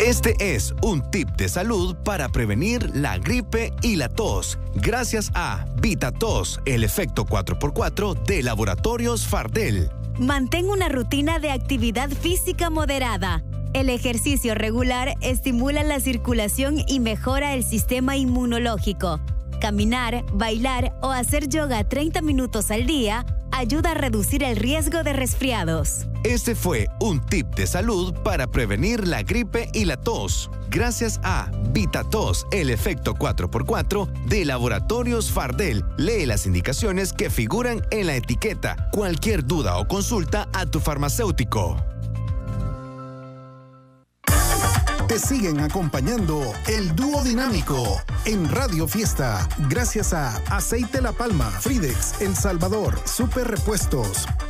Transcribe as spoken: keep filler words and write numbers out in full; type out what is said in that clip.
Este es un tip de salud para prevenir la gripe y la tos, gracias a VitaTos, el efecto cuatro por cuatro de Laboratorios Fardel. Mantén una rutina de actividad física moderada. El ejercicio regular estimula la circulación y mejora el sistema inmunológico. Caminar, bailar o hacer yoga treinta minutos al día ayuda a reducir el riesgo de resfriados. Este fue un tip de salud para prevenir la gripe y la tos, gracias a VitaTos, el efecto cuatro por cuatro de Laboratorios Fardel. Lee las indicaciones que figuran en la etiqueta. Cualquier duda o consulta a tu farmacéutico. Te siguen acompañando el dúo dinámico en Radio Fiesta, gracias a Aceite La Palma, Fridex, El Salvador, Super Repuestos,